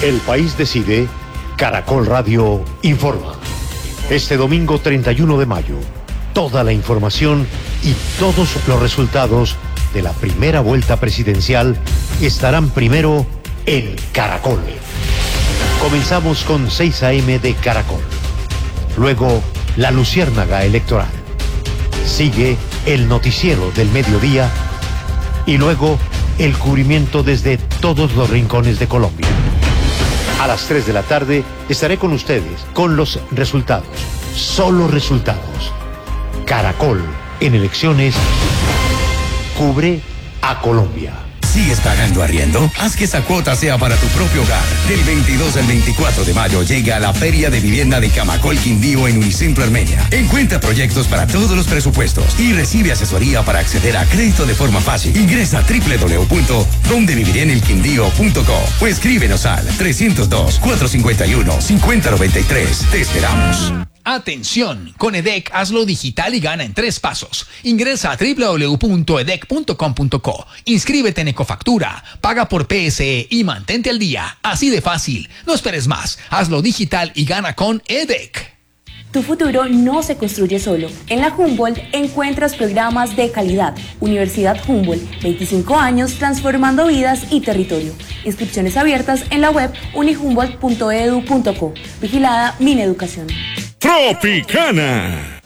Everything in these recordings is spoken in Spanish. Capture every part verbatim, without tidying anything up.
El País Decide, Caracol Radio informa. Este domingo treinta y uno de mayo, toda la información y todos los resultados de la primera vuelta presidencial estarán primero en Caracol. Comenzamos con seis a eme de Caracol. Luego, la Luciérnaga Electoral. Sigue el noticiero del mediodía y luego el cubrimiento desde todos los rincones de Colombia. A las tres de la tarde estaré con ustedes con los resultados, solo resultados. Caracol en elecciones cubre a Colombia. ¿Sigues pagando arriendo? Haz que esa cuota sea para tu propio hogar. Del veintidós al veinticuatro de mayo llega la Feria de Vivienda de Camacol Quindío en Unicentro Armenia. Encuentra proyectos para todos los presupuestos y recibe asesoría para acceder a crédito de forma fácil. Ingresa a doble u doble u doble u punto donde viviré en el quindío punto co o escríbenos al trescientos dos, cuatrocientos cincuenta y uno, cincuenta noventa y tres. Te esperamos. Atención, con EDEC hazlo digital y gana en tres pasos. Ingresa a doble u doble u doble u punto edec punto com punto co, inscríbete en Ecofactura, paga por P S E y mantente al día. Así de fácil. No esperes más. Hazlo digital y gana con EDEC. Tu futuro no se construye solo. En la Humboldt encuentras programas de calidad. Universidad Humboldt, veinticinco años transformando vidas y territorio. Inscripciones abiertas en la web unihumboldt punto edu punto co. Vigilada Mineducación. Tropicana.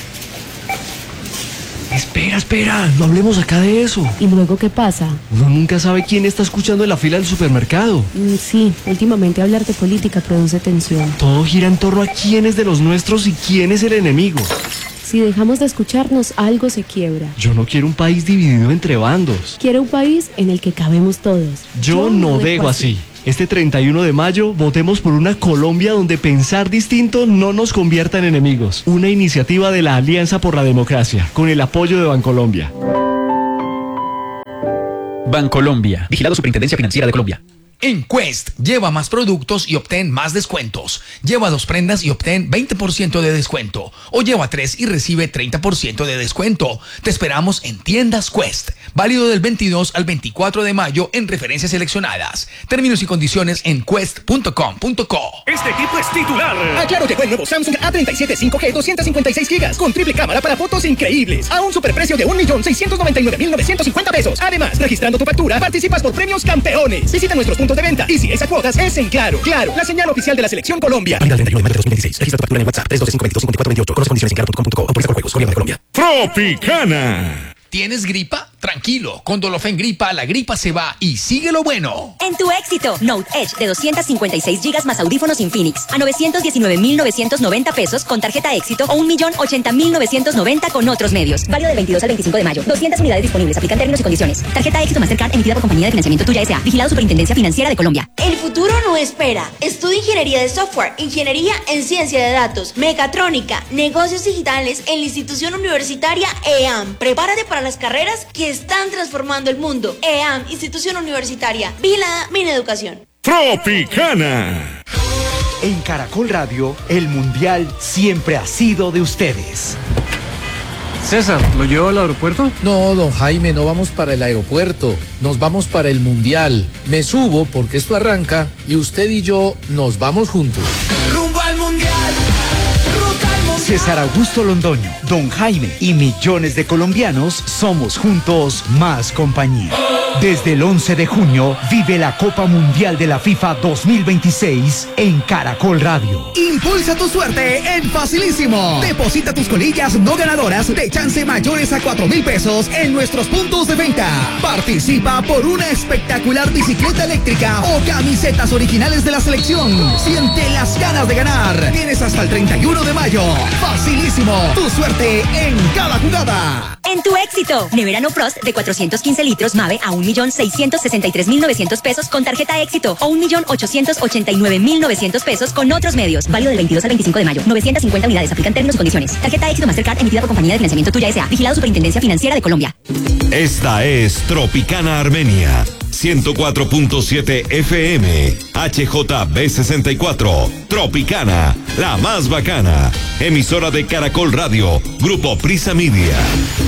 Espera, espera, no hablemos acá de eso. ¿Y luego qué pasa? Uno nunca sabe quién está escuchando en la fila del supermercado. Mm, sí, últimamente hablar de política produce tensión. Todo gira en torno a quién es de los nuestros y quién es el enemigo. Si dejamos de escucharnos, algo se quiebra. Yo no quiero un país dividido entre bandos. Quiero un país en el que cabemos todos. Yo, Yo no, no dejo así. así. Este treinta y uno de mayo, votemos por una Colombia donde pensar distinto no nos convierta en enemigos. Una iniciativa de la Alianza por la Democracia, con el apoyo de Bancolombia. Bancolombia, vigilado Superintendencia Financiera de Colombia. En Quest, lleva más productos y obtén más descuentos. Lleva dos prendas y obtén veinte por ciento de descuento. O lleva tres y recibe treinta por ciento de descuento. Te esperamos en tiendas Quest. Válido del veintidós al veinticuatro de mayo en referencias seleccionadas. Términos y condiciones en quest punto com punto co. Este equipo es titular. Ah, claro, llegó el nuevo Samsung A treinta y siete cinco G doscientos cincuenta y seis gigas con triple cámara para fotos increíbles a un superprecio de un millón seiscientos noventa y nueve mil novecientos cincuenta pesos. Además, registrando tu factura, participas por premios campeones. Visita nuestros puntos de venta y si es a cuotas es en Claro. Claro, la señal oficial de la Selección Colombia. Válida el treinta y uno de mayo de dos mil dieciséis. Registra tu factura en el WhatsApp tres dos cinco dos cinco cuatro dos ocho. Conoce condiciones en claro punto com punto co. Autoriza con juegos. Gobierno de Colombia. Tropicana. ¿Tienes gripa? Tranquilo, con Dolofen Gripa la gripa se va y sigue lo bueno. En tu éxito, Note Edge de doscientos cincuenta y seis gigas más audífonos Infinix a novecientos diecinueve mil novecientos noventa pesos con tarjeta éxito o un millón ochenta mil novecientos noventa con otros medios. Válido del veintidós al veinticinco de mayo. doscientas unidades disponibles. Aplican términos y condiciones. Tarjeta éxito Mastercard emitida por Compañía de Financiamiento Tuya S A. Vigilado Superintendencia Financiera de Colombia. El futuro no espera. Estudia Ingeniería de Software, Ingeniería en Ciencia de Datos, Mecatrónica, Negocios Digitales en la institución universitaria E A M. Prepárate para las carreras que están transformando el mundo. E A M, institución universitaria. Vigilada Mineducación. Tropicana. En Caracol Radio, el Mundial siempre ha sido de ustedes. César, ¿lo llevo al aeropuerto? No, don Jaime, no vamos para el aeropuerto. Nos vamos para el Mundial. Me subo porque esto arranca y usted y yo nos vamos juntos. Rumbo al Mundial. César Augusto Londoño, don Jaime y millones de colombianos somos juntos más compañía. Desde el once de junio vive la Copa Mundial de la FIFA dos mil veintiséis en Caracol Radio. Impulsa tu suerte en Facilísimo. Deposita tus colillas no ganadoras de chance mayores a cuatro mil pesos en nuestros puntos de venta. Participa por una espectacular bicicleta eléctrica o camisetas originales de la selección. Siente las ganas de ganar. Tienes hasta el treinta y uno de mayo. Facilísimo, tu suerte en cada jugada. En tu éxito, Nevera No Frost de cuatrocientos quince litros Mave a un millón seiscientos sesenta y tres mil novecientos pesos con tarjeta éxito o un millón ochocientos ochenta y nueve mil novecientos pesos con otros medios. Válido del veintidós al veinticinco de mayo. novecientas cincuenta unidades. Aplican términos y condiciones. Tarjeta éxito Mastercard emitida por Compañía de Financiamiento Tuya S A. Vigilado Superintendencia Financiera de Colombia. Esta es Tropicana Armenia. ciento cuatro punto siete F M. H J B sesenta y cuatro. Tropicana, la más bacana. Emisora de Caracol Radio. Grupo Prisa Media.